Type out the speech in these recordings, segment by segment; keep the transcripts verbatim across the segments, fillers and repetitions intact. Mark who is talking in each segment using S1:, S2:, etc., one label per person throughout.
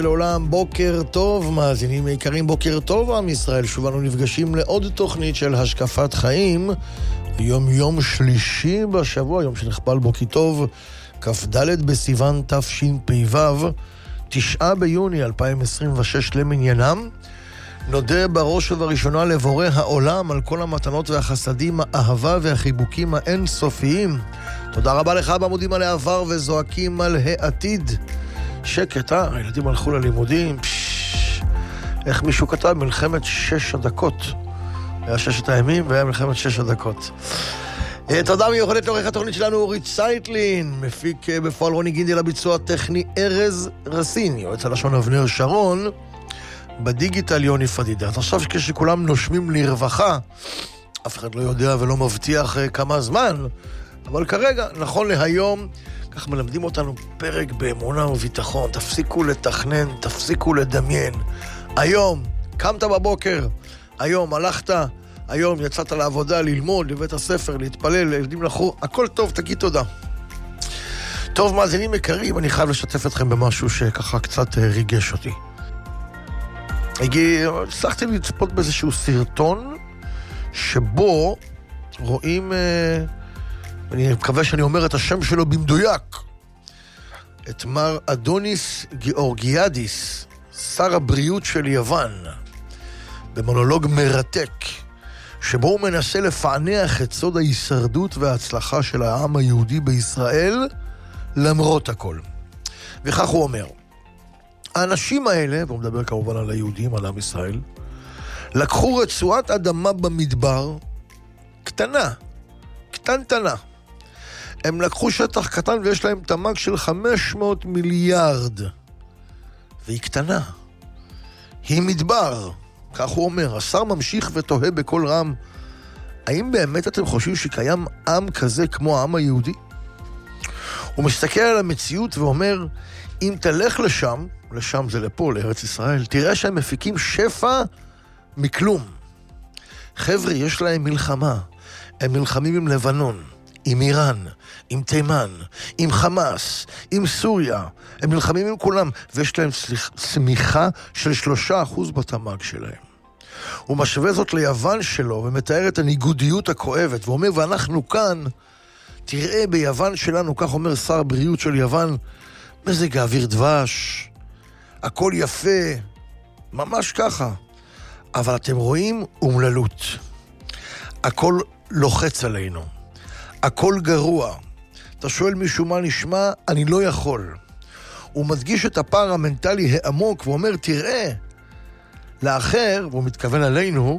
S1: לעולם, בוקר טוב, מאזינים יקרים, בוקר טוב עם ישראל. שוב אנו נפגשים לעוד תוכנית של השקפת חיים. היום יום שלישי בשבוע, יום שנכפל בו כי טוב, כ"ד בסיוון תשפ"ו, תשעה ביוני אלפיים עשרים ושש למניינם. נודה בראש ובראשונה לבורא העולם על כל המתנות והחסדים, האהבה והחיבוקים האינסופיים. תודה רבה לך בעמודים על העבר וזועקים על העתיד. שקט, אה? הילדים הלכו ללימודים. פשש. איך מישהו כתב? מלחמת שש הדקות. היה ששת הימים והיה מלחמת שש הדקות. תודה מיוחדת לעורך התוכנית שלנו אורית סייטלין, מפיק בפועל רוני גינדי, לביצוע הטכני ארז רסין, יועץ הלשון אבנר שרון, בדיגיטל יוני פדידה. אז עכשיו כשכולם נושמים לרווחה, אף אחד לא יודע ולא מבטיח כמה זמן, אבל כרגע, נכון להיום, כך מלמדים אותנו פרק באמונה וביטחון. תפסיקו לתכנן, תפסיקו לדמיין. היום, קמת בבוקר, היום הלכת, היום יצאת לעבודה, ללמוד, לבית הספר, להתפלל, לילדים לחור, הכל טוב, תגיד תודה. טוב, מאזינים יקרים, אני חייב לשתף אתכם במשהו שככה קצת ריגש אותי. הצלחתי לצפות באיזשהו סרטון שבו רואים, אני מקווה שאני אומר את השם שלו במדויק, את מר אדוניס גיאורגיאדיס, שר הבריאות של יוון, במונולוג מרתק, שבו הוא מנסה לפענח את סוד ההישרדות וההצלחה של העם היהודי בישראל, למרות הכל. וכך הוא אומר, האנשים האלה, והוא מדבר כמובן על היהודים, על עם ישראל, לקחו רצועת אדמה במדבר, קטנה, קטנטנה. הם לקחו שטח קטן ויש להם תמ"ג של חמש מאות מיליארד. והיא קטנה. היא מדבר. כך הוא אומר. השר ממשיך ותוהה בכל רם, האם באמת אתם חושבים שקיים עם כזה כמו העם היהודי? הוא מסתכל על המציאות ואומר, אם תלך לשם, לשם זה לפה, לארץ ישראל, תראה שהם מפיקים שפע מכלום. חבר'ה, יש להם מלחמה. הם נלחמים עם לבנון, עם איראן, עם תימן, עם חמאס, עם סוריה. הם נלחמים עם כולם, ויש להם צמיחה של שלושה אחוז בתמ"ג שלהם. הוא משווה זאת ליוון שלו, ומתאר את הניגודיות הכואבת, ואומר, ואנחנו כאן, תראה ביוון שלנו, כך אומר שר הבריאות של יוון, מזג האוויר דבש, הכל יפה, ממש ככה. אבל אתם רואים אומללות. הכל לוחץ עלינו. הכל גרוע. אתה שואל מישהו מה נשמע? אני לא יכול. הוא מדגיש את הפער המנטלי העמוק ואומר, תראה, לאחר, והוא מתכוון עלינו,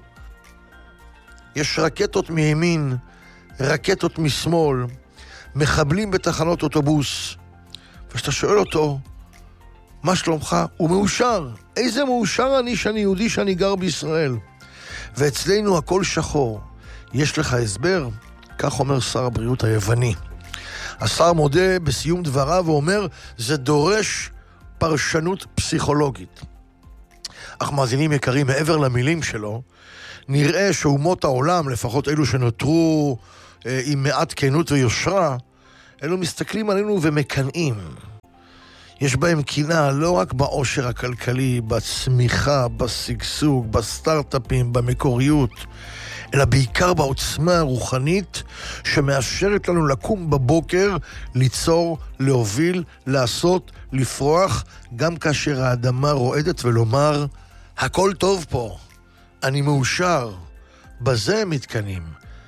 S1: יש רקטות מימין, רקטות משמאל, מחבלים בתחנות אוטובוס. וכשאתה שואל אותו, מה שלומך? הוא מאושר. איזה מאושר אני שאני יהודי שאני גר בישראל. ואצלנו הכל שחור. יש לך הסבר? כך אומר שר הבריאות היווני. השר מודה בסיום דבריו ואומר, זה דורש פרשנות פסיכולוגית. אך מאזינים יקרים, מעבר למילים שלו, נראה שאומות העולם, לפחות אלו שנותרו אה, עם מעט כנות ויושרה, אלו מסתכלים עלינו ומקנאים. יש בהם קינה לא רק בעושר הכלכלי, בצמיחה, בסגסוג, בסטארט-אפים, במקוריות, אלא בעיקר בעוצמה הרוחנית שמאפשרת לנו לקום בבוקר, ליצור, להוביל, לעשות, לפרוח, גם כאשר האדמה רועדת ולומר, הכל טוב פה, אני מאושר, בזה הם מתקנים.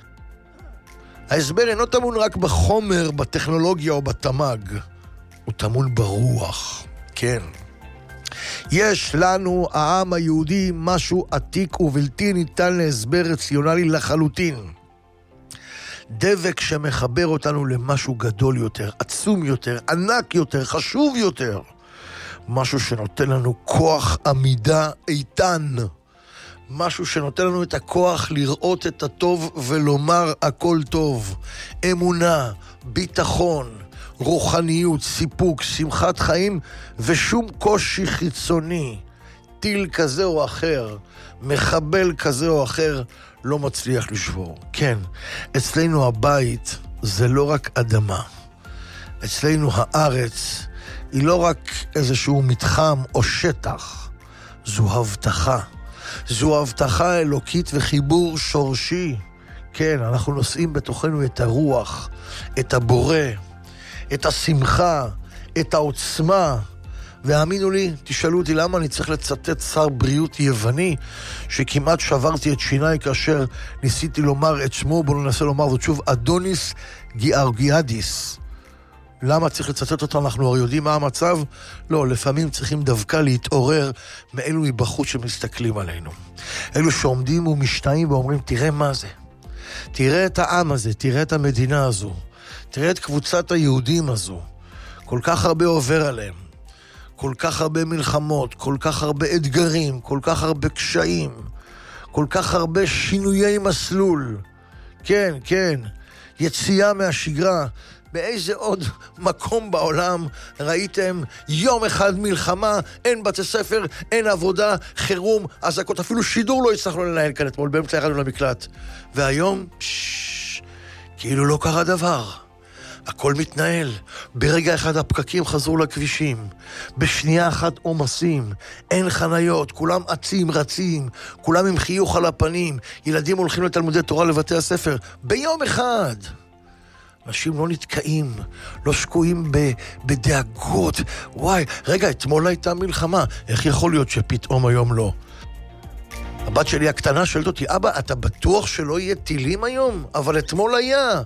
S1: ההסבר אינו טמון רק בחומר, בטכנולוגיה או בתמ"ג, הוא טמון ברוח, כן. יש לנו, העם היהודי, משהו עתיק ובלתי ניתן להסבר רציונלי לחלוטין. דבק שמחבר אותנו למשהו גדול יותר, עצום יותר, ענק יותר, חשוב יותר. משהו שנותן לנו כוח עמידה איתן. משהו שנותן לנו את הכוח לראות את הטוב ולומר הכל טוב. אמונה, ביטחון, רוחניות, סיפוק, שמחת חיים ושום קושי חיצוני. טיל כזה או אחר, מחבל כזה או אחר לא מצליח לשבור. כן, אצלנו הבית זה לא רק אדמה. אצלנו הארץ היא לא רק איזשהו מתחם או שטח, זו הבטחה. זו הבטחה אלוקית וחיבור שורשי. כן, אנחנו נושאים בתוכנו את הרוח, את הבורא, את השמחה, את העוצמה. והאמינו לי, תשאלו אותי למה אני צריך לצטט שר בריאות יווני, שכמעט שברתי את שיניי כאשר ניסיתי לומר את שמו, בואו ננסה לומר זאת שוב, אדוניס גיאורגיאדיס. למה צריך לצטט אותו? אנחנו הרי יודעים מה המצב? לא, לפעמים צריכים דווקא להתעורר מאלו מבחוץ שמסתכלים עלינו. אלו שעומדים ומשתאים ואומרים, תראה מה זה. תראה את העם הזה, תראה את המדינה הזו. תראה את קבוצת היהודים הזו. כל כך הרבה עובר עליהם. כל כך הרבה מלחמות, כל כך הרבה אתגרים, כל כך הרבה קשיים, כל כך הרבה שינויי מסלול. כן, כן, יציאה מהשגרה. באיזה עוד מקום בעולם ראיתם יום אחד מלחמה, אין בתי ספר, אין עבודה, חירום, אזעקות, אפילו שידור לא הצלחנו לנהל כאן אתמול, באמצע ירדנו למקלט. והיום, ששש, כאילו לא קרה דבר. הכל מתנהל. ברגע אחד הפקקים חזרו לכבישים. בשנייה אחת עומסים. אין חניות. כולם עצים, רצים. כולם עם חיוך על הפנים. ילדים הולכים לתלמודי תורה לבתי הספר. ביום אחד. אנשים לא נתקעים. לא שקועים ב- בדאגות. וואי, רגע, אתמול הייתה מלחמה. איך יכול להיות שפתאום היום לא? הבת שלי הקטנה שואלת אותי, אבא, אתה בטוח שלא יהיה טילים היום? אבל אתמול היה.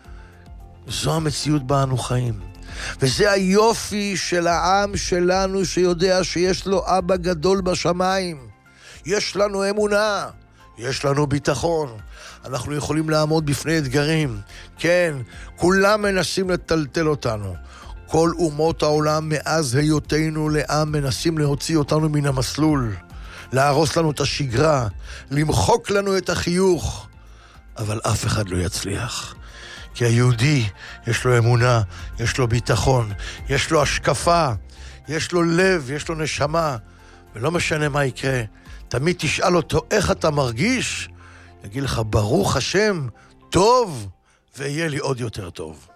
S1: זו המציאות בה אנו חיים. וזה היופי של העם שלנו שיודע שיש לו אבא גדול בשמיים. יש לנו אמונה, יש לנו ביטחון. אנחנו יכולים לעמוד בפני אתגרים. כן, כולם מנסים לטלטל אותנו. כל אומות העולם מאז היותנו לעם מנסים להוציא אותנו מן המסלול. להרוס לנו את השגרה, למחוק לנו את החיוך. אבל אף אחד לא יצליח. כי היהודי יש לו אמונה, יש לו ביטחון, יש לו השקפה, יש לו לב, יש לו נשמה, ולא משנה מה יקרה. תמיד תשאל אותו איך אתה מרגיש, יגיד לך ברוך השם, טוב, ויהיה לי עוד יותר טוב.